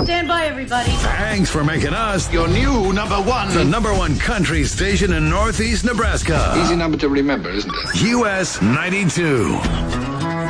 Stand by, everybody. Thanks for making us your new number one. The number one country station in Northeast Nebraska. Easy number to remember, isn't it? US 92.